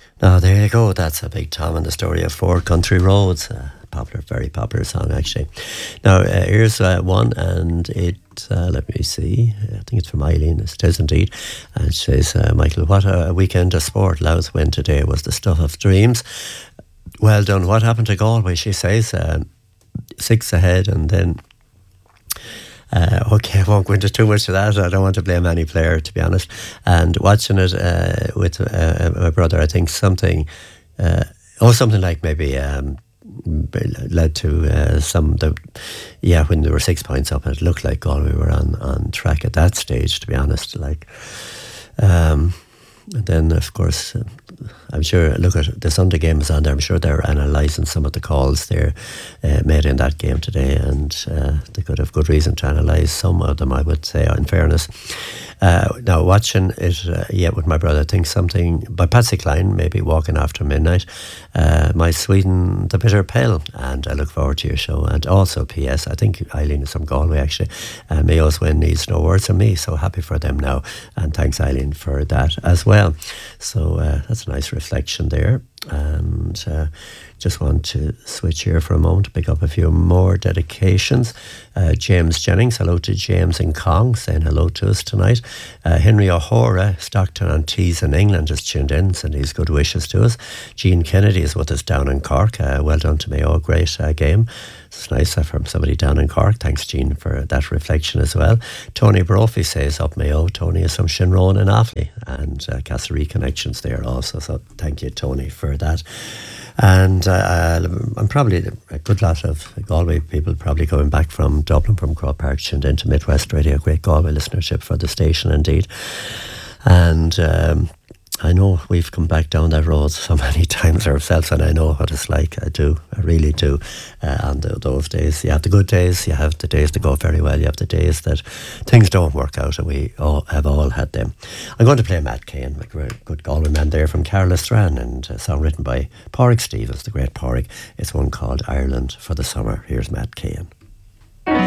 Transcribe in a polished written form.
Now, there you go. That's a Big Tom and the Story of Four Country Roads. Popular, very popular song, actually. Now, here's one, and let me see. I think it's from Eileen. It is indeed. And she says, Michael, what a weekend of sport. Louth win today was the stuff of dreams. Well done. What happened to Galway? She says, 6 ahead, and then okay, I won't go into too much of that. I don't want to blame any player, to be honest. And watching it with my brother, I think something like maybe led to when they were 6 points up, it looked like Galway were on track at that stage, to be honest. And then, of course, I'm sure, look at the Sunday game is on there. I'm sure they're analysing some of the calls there made in that game today, and they could have good reason to analyse some of them, I would say, in fairness. Now, watching it with my brother, I think something by Patsy Cline, maybe Walking After Midnight, My Sweden, The Bitter Pill, and I look forward to your show. And also, P.S., I think Eileen is from Galway, actually. Mayo's win needs no words from me, so happy for them now. And thanks, Eileen, for that as well. So that's a nice reflection there. And just want to switch here for a moment to pick up a few more dedications. James Jennings, hello to James in Cong, saying hello to us tonight. Henry O'Hora, Stockton-on-Tees in England, just tuned in, sending his good wishes to us. Jean Kennedy is with us down in Cork. Well done to Mayo, great game. It's nice from somebody down in Cork. Thanks, Jean, for that reflection as well. Tony Brophy says up Mayo. Tony is from Shinrone and Offaly, and Castlereagh connections there also. So thank you, Tony, for that. And I'm probably a good lot of Galway people probably coming back from Dublin, from Croke Park, tuned into Midwest Radio. Great Galway listenership for the station indeed. And I know we've come back down that road so many times ourselves, and I know what it's like. I really do. On those days, you have the good days, you have the days that go very well, you have the days that things don't work out, and we all have had them. I'm going to play Matt Cain, a good Galway man there from Carlistran, and a song written by Pádraig Stevens, the great Pádraig. It's one called Ireland for the Summer. Here's Matt Cain.